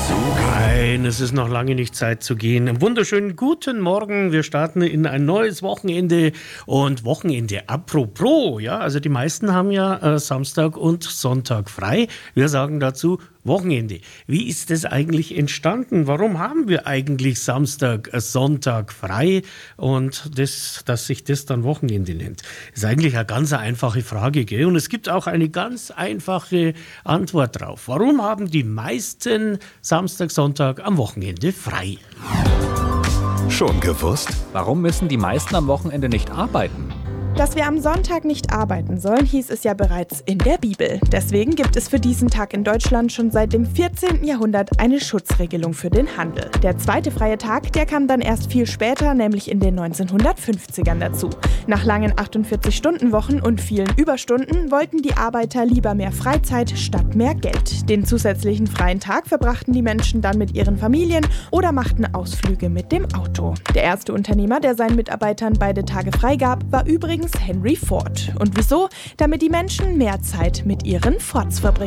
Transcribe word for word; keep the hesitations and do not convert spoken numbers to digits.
Nein, es ist noch lange nicht Zeit zu gehen. Einen wunderschönen guten Morgen. Wir starten in ein neues Wochenende. Und Wochenende apropos, ja, also die meisten haben ja äh, Samstag und Sonntag frei. Wir sagen dazu Wochenende. Wie ist das eigentlich entstanden? Warum haben wir eigentlich Samstag, äh, Sonntag frei und das, dass sich das dann Wochenende nennt? Ist eigentlich eine ganz einfache Frage, gell? Und es gibt auch eine ganz einfache Antwort drauf. Warum haben die meisten Samstag, Sonntag am Wochenende frei? Schon gewusst? Warum müssen die meisten am Wochenende nicht arbeiten? Dass wir am Sonntag nicht arbeiten sollen, hieß es ja bereits in der Bibel. Deswegen gibt es für diesen Tag in Deutschland schon seit dem vierzehnten Jahrhundert eine Schutzregelung für den Handel. Der zweite freie Tag, der kam dann erst viel später, nämlich in den neunzehnhundertfünfzigern dazu. Nach langen achtundvierzig-Stunden-Wochen und vielen Überstunden wollten die Arbeiter lieber mehr Freizeit statt mehr Geld. Den zusätzlichen freien Tag verbrachten die Menschen dann mit ihren Familien oder machten Ausflüge mit dem Auto. Der erste Unternehmer, der seinen Mitarbeitern beide Tage freigab, war übrigens Henry Ford. Und wieso? Damit die Menschen mehr Zeit mit ihren Fords verbringen.